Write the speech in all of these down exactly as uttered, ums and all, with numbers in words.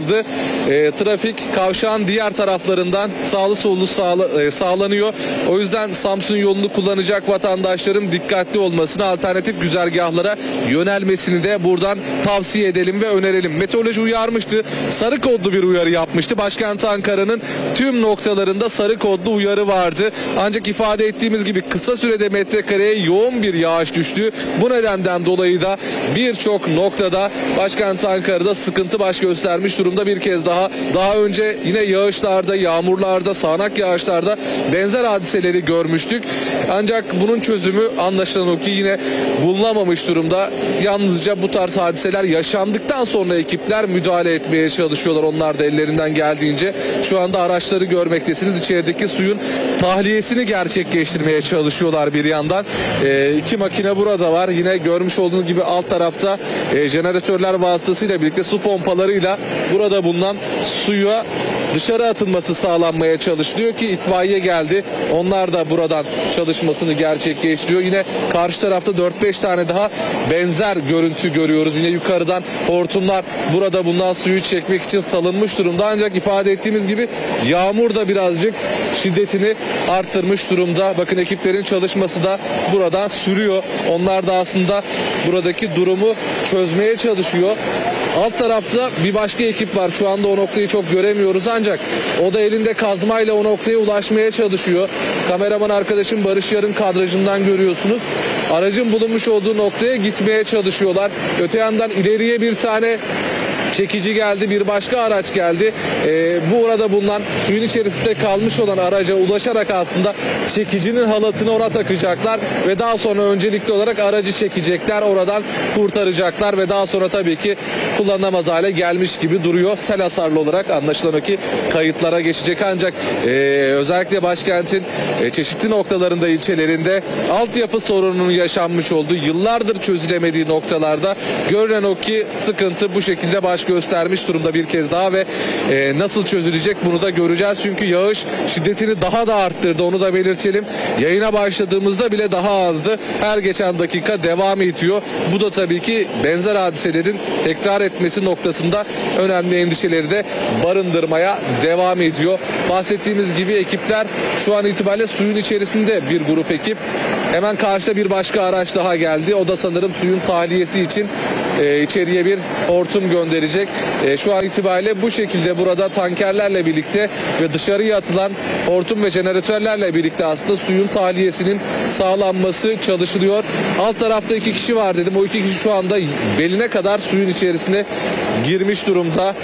açıldı. E, trafik kavşağın diğer taraflarından sağlı sollu sağla, e, sağlanıyor. O yüzden Samsun yolunu kullanacak vatandaşların dikkatli olmasını, alternatif güzergahlara yönelmesini de buradan tavsiye edelim ve önerelim. Meteoroloji uyarmıştı. Sarı kodlu bir uyarı yapmıştı. Başkent Ankara'nın tüm noktalarında sarı kodlu uyarı vardı. Ancak ifade ettiğimiz gibi kısa sürede metrekareye yoğun bir yağış düştü. Bu nedenden dolayı da birçok noktada başkent Ankara'da sıkıntı baş göstermiş durumda bir kez daha. Daha önce yine yağışlarda, yağmurlarda, sağanak yağışlarda benzer hadiseleri görmüştük. Ancak bunun çözümü anlaşılan o ki yine bulunamamış durumda. Yalnızca bu tarz hadiseler yaşandıktan sonra ekipler müdahale etmeye çalışıyorlar. Onlar da ellerinden geldiğince. Şu anda araçları görmektesiniz. İçerideki suyun tahliyesini gerçekleştirmeye çalışıyorlar bir yandan. E, iki makine burada var. Yine görmüş olduğunuz gibi alt tarafta e, jeneratörler vasıtasıyla birlikte su pompalarıyla burada bulunan suya dışarı atılması sağlanmaya çalışılıyor ki itfaiye geldi. Onlar da buradan çalışmasını gerçekleştiriyor. Yine karşı tarafta dört beş tane daha benzer görüntü görüyoruz. Yine yukarıdan hortumlar burada bundan suyu çekmek için salınmış durumda. Ancak ifade ettiğimiz gibi yağmur da birazcık şiddetini arttırmış durumda. Bakın ekiplerin çalışması da buradan sürüyor. Onlar da aslında buradaki durumu çözmeye çalışıyor. Alt tarafta bir başka ekip var. Şu anda o noktayı çok göremiyoruz ancak o da elinde kazmayla o noktaya ulaşmaya çalışıyor. Kameraman arkadaşım Barış Yar'ın kadrajından görüyorsunuz. Aracın bulunmuş olduğu noktaya gitmeye çalışıyorlar. Öte yandan ileriye bir tane çekici geldi, bir başka araç geldi. Ee, bu arada bulunan suyun içerisinde kalmış olan araca ulaşarak aslında çekicinin halatını ona takacaklar ve daha sonra öncelikli olarak aracı çekecekler, oradan kurtaracaklar ve daha sonra tabii ki kullanılamaz hale gelmiş gibi duruyor. Sel hasarlı olarak anlaşılan o ki kayıtlara geçecek ancak e, özellikle başkentin e, çeşitli noktalarında, ilçelerinde altyapı sorununun yaşanmış olduğu, yıllardır çözülemediği noktalarda görünen o ki sıkıntı bu şekilde baş göstermiş durumda bir kez daha ve e, nasıl çözülecek bunu da göreceğiz. Çünkü yağış şiddetini daha da arttırdı, onu da belirtelim. Yayına başladığımızda bile daha azdı. Her geçen dakika devam ediyor. Bu da tabii ki benzer hadiselerin tekrar etmesi noktasında önemli endişeleri de barındırmaya devam ediyor. Bahsettiğimiz gibi ekipler şu an itibariyle suyun içerisinde, bir grup ekip. Hemen karşıda bir başka araç daha geldi. O da sanırım suyun tahliyesi için e, içeriye bir hortum gönderecek. E, şu an itibariyle bu şekilde burada tankerlerle birlikte ve dışarıya atılan hortum ve jeneratörlerle birlikte aslında suyun tahliyesinin sağlanması çalışılıyor. Alt tarafta iki kişi var dedim. O iki kişi şu anda beline kadar suyun içerisine girmiş durumda.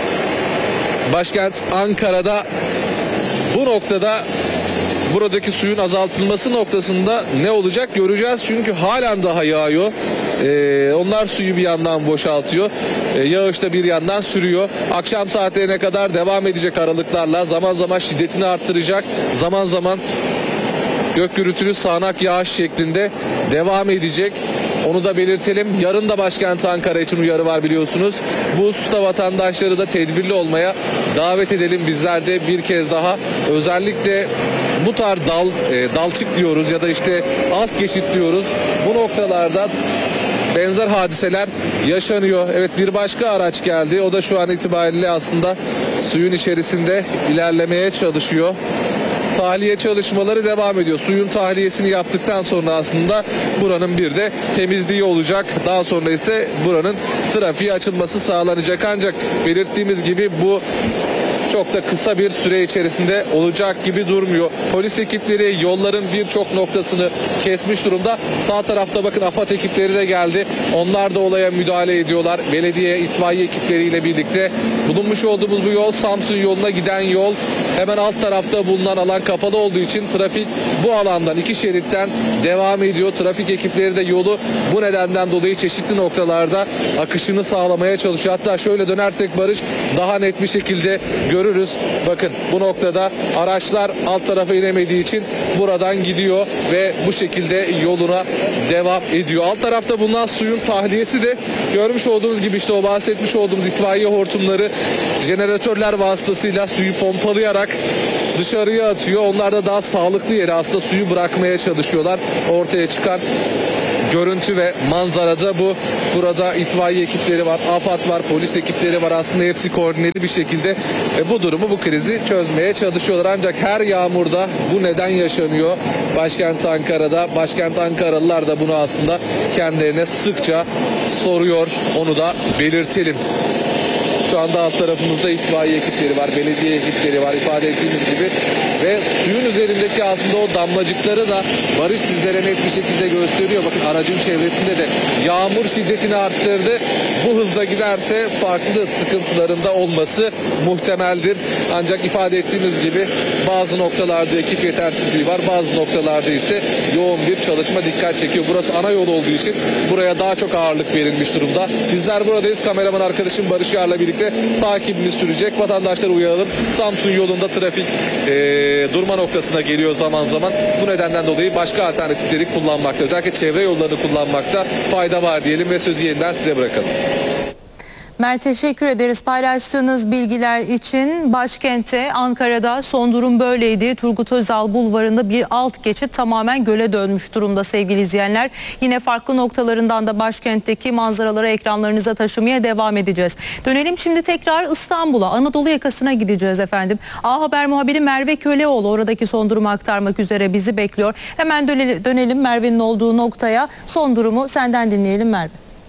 Başkent Ankara'da bu noktada buradaki suyun azaltılması noktasında ne olacak göreceğiz. Çünkü halen daha yağıyor. Ee, onlar suyu bir yandan boşaltıyor. Ee, yağış da bir yandan sürüyor. Akşam saatlerine kadar devam edecek aralıklarla. Zaman zaman şiddetini arttıracak. Zaman zaman gök gürültülü sağanak yağış şeklinde devam edecek. Onu da belirtelim. Yarın da başkent Ankara için uyarı var biliyorsunuz. Bu hususta vatandaşları da tedbirli olmaya davet edelim. Bizler de bir kez daha özellikle bu tarz dal, e, dalçık diyoruz ya da işte alt geçit diyoruz. Bu noktalarda benzer hadiseler yaşanıyor. Evet, bir başka araç geldi. O da şu an itibariyle aslında suyun içerisinde ilerlemeye çalışıyor. Tahliye çalışmaları devam ediyor. Suyun tahliyesini yaptıktan sonra aslında buranın bir de temizliği olacak. Daha sonra ise buranın trafiğe açılması sağlanacak. Ancak belirttiğimiz gibi bu çok da kısa bir süre içerisinde olacak gibi durmuyor. Polis ekipleri yolların birçok noktasını kesmiş durumda. Sağ tarafta bakın AFAD ekipleri de geldi. Onlar da olaya müdahale ediyorlar. Belediye, itfaiye ekipleriyle birlikte. Bulunmuş olduğumuz bu yol Samsun yoluna giden yol. Hemen alt tarafta bulunan alan kapalı olduğu için trafik bu alandan, iki şeritten devam ediyor. Trafik ekipleri de yolu bu nedenden dolayı çeşitli noktalarda akışını sağlamaya çalışıyor. Hatta şöyle dönersek Barış, daha net bir şekilde görürüz. Bakın bu noktada araçlar alt tarafa inemediği için buradan gidiyor ve bu şekilde yoluna devam ediyor. Alt tarafta bulunan suyun tahliyesi de görmüş olduğunuz gibi işte o bahsetmiş olduğumuz itfaiye hortumları jeneratörler vasıtasıyla suyu pompalayarak dışarıya atıyor. Onlar da daha sağlıklı yere aslında suyu bırakmaya çalışıyorlar. Ortaya çıkan görüntü ve manzarada bu. Burada itfaiye ekipleri var, AFAD var, polis ekipleri var. Aslında hepsi koordineli bir şekilde e, bu durumu, bu krizi çözmeye çalışıyorlar. Ancak her yağmurda bu neden yaşanıyor? Başkent Ankara'da, başkent Ankaralılar da bunu aslında kendilerine sıkça soruyor. Onu da belirtelim. Şu anda alt tarafımızda itfaiye ekipleri var, belediye ekipleri var ifade ettiğimiz gibi. Ve suyun üzerindeki aslında o damlacıkları da Barış sizlere net bir şekilde gösteriyor. Bakın aracın çevresinde de yağmur şiddetini arttırdı. Bu hızla giderse farklı sıkıntılarında olması muhtemeldir. Ancak ifade ettiğimiz gibi bazı noktalarda ekip yetersizliği var. Bazı noktalarda ise yoğun bir çalışma dikkat çekiyor. Burası ana yol olduğu için buraya daha çok ağırlık verilmiş durumda. Bizler buradayız. Kameraman arkadaşım Barış Yar'la birlikte takibimiz sürecek. Vatandaşları uyaralım. Samsun yolunda trafik ee, durma noktasına geliyor zaman zaman. Bu nedenden dolayı başka alternatifleri kullanmakta, özellikle çevre yollarını kullanmakta fayda var diyelim ve sözü yeniden size bırakalım. Mert, teşekkür ederiz paylaştığınız bilgiler için. Başkentte Ankara'da son durum böyleydi. Turgut Özal Bulvarı'nda bir alt geçit tamamen göle dönmüş durumda sevgili izleyenler. Yine farklı noktalarından da başkentteki manzaraları ekranlarınıza taşımaya devam edeceğiz. Dönelim şimdi tekrar İstanbul'a, Anadolu yakasına gideceğiz efendim. A Haber muhabiri Merve Köleoğlu oradaki son durumu aktarmak üzere bizi bekliyor. Hemen dönelim Merve'nin olduğu noktaya, son durumu senden dinleyelim Merve.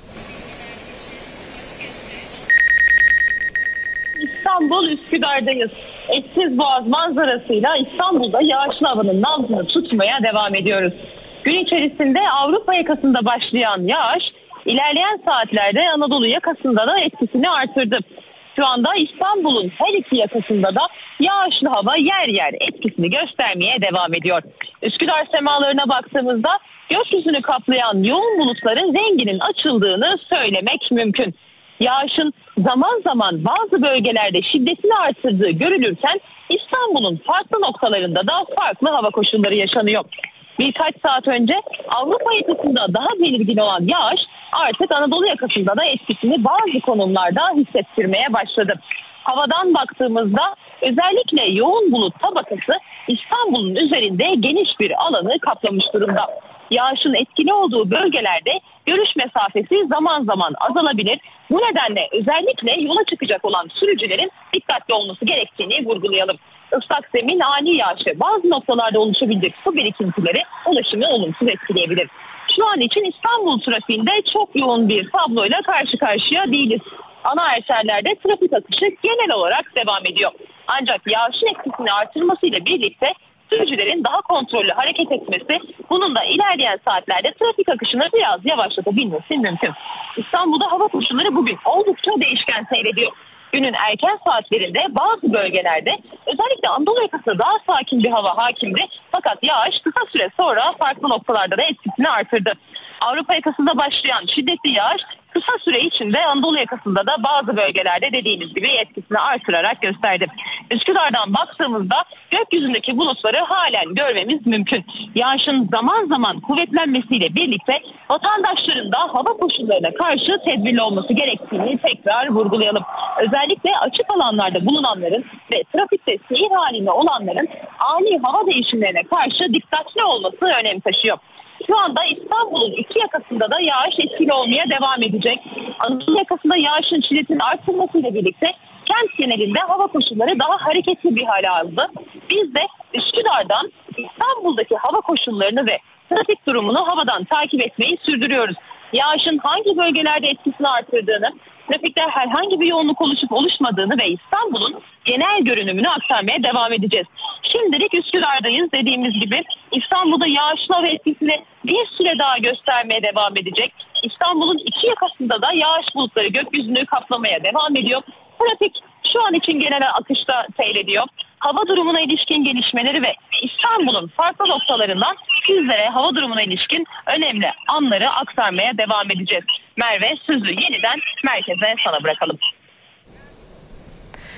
İstanbul Üsküdar'dayız. Eşsiz Boğaz manzarasıyla İstanbul'da yağışlı havanın nabzını tutmaya devam ediyoruz. Gün içerisinde Avrupa yakasında başlayan yağış ilerleyen saatlerde Anadolu yakasında da etkisini artırdı. Şu anda İstanbul'un her iki yakasında da yağışlı hava yer yer etkisini göstermeye devam ediyor. Üsküdar semalarına baktığımızda gökyüzünü kaplayan yoğun bulutların renginin açıldığını söylemek mümkün. Yağışın zaman zaman bazı bölgelerde şiddetini artırdığı görülürken İstanbul'un farklı noktalarında da farklı hava koşulları yaşanıyor. Birkaç saat önce Avrupa yakasında daha belirgin olan yağış artık Anadolu yakasında da etkisini bazı konumlarda hissettirmeye başladı. Havadan baktığımızda özellikle yoğun bulut tabakası İstanbul'un üzerinde geniş bir alanı kaplamış durumda. Yağışın etkili olduğu bölgelerde görüş mesafesi zaman zaman azalabilir. Bu nedenle özellikle yola çıkacak olan sürücülerin dikkatli olması gerektiğini vurgulayalım. Islak zemin, ani yağış ve bazı noktalarda oluşabilecek su birikintileri ulaşımı olumsuz etkileyebilir. Şu an için İstanbul trafiğinde çok yoğun bir tabloyla karşı karşıya değiliz. Ana arterlerde trafik akışı genel olarak devam ediyor. Ancak yağışın etkisini artırmasıyla birlikte sürücülerin daha kontrollü hareket etmesi, bunun da ilerleyen saatlerde trafik akışını biraz yavaşlatabilmesi mümkün. İstanbul'da hava koşulları bugün oldukça değişken seyrediyor. Günün erken saatlerinde bazı bölgelerde özellikle Anadolu yakasında daha sakin bir hava hakimdi. Fakat yağış kısa süre sonra farklı noktalarda da etkisini artırdı. Avrupa yakasında başlayan şiddetli yağış kısa süre içinde Anadolu yakasında da bazı bölgelerde dediğimiz gibi etkisini artırarak gösterdi. Üsküdar'dan baktığımızda gökyüzündeki bulutları halen görmemiz mümkün. Yağışın zaman zaman kuvvetlenmesiyle birlikte vatandaşların da hava koşullarına karşı tedbirli olması gerektiğini tekrar vurgulayalım. Özellikle açık alanlarda bulunanların ve trafikte seyir halinde olanların ani hava değişimlerine karşı dikkatli olması önem taşıyor. Şu anda İstanbul'un iki yakasında da yağış etkili olmaya devam edecek. Anadolu yakasında yağışın şiddetinin artmasıyla birlikte kent genelinde hava koşulları daha hareketli bir hale aldı. Biz de Üsküdar'dan İstanbul'daki hava koşullarını ve trafik durumunu havadan takip etmeyi sürdürüyoruz. Yağışın hangi bölgelerde etkisini artırdığını, trafikte herhangi bir yoğunluk oluşup oluşmadığını ve İstanbul'un genel görünümünü aktarmaya devam edeceğiz. Şimdilik Üsküdar'dayız. Dediğimiz gibi İstanbul'da yağışlı hava etkisini bir süre daha göstermeye devam edecek. İstanbul'un iki yakasında da yağış bulutları gökyüzünü kaplamaya devam ediyor. Trafik şu an için genel akışta seyrediyor. Hava durumuna ilişkin gelişmeleri ve İstanbul'un farklı noktalarından sizlere hava durumuna ilişkin önemli anları aktarmaya devam edeceğiz. Merve, sözü yeniden merkeze sana bırakalım.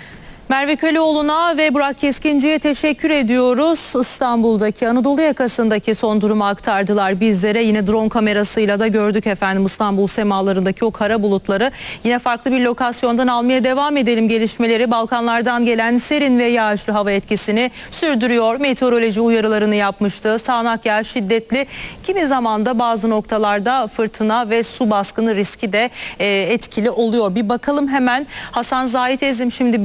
Merve Köleoğlu'na ve Burak Keskinci'ye teşekkür ediyoruz. İstanbul'daki Anadolu yakasındaki son durumu aktardılar bizlere. Yine drone kamerasıyla da gördük efendim İstanbul semalarındaki o kara bulutları. Yine farklı bir lokasyondan almaya devam edelim gelişmeleri. Balkanlardan gelen serin ve yağışlı hava etkisini sürdürüyor. Meteoroloji uyarılarını yapmıştı. Sağanak yağış şiddetli. Kimi zaman da bazı noktalarda fırtına ve su baskını riski de e, etkili oluyor. Bir bakalım hemen Hasan Zahit Ezim şimdi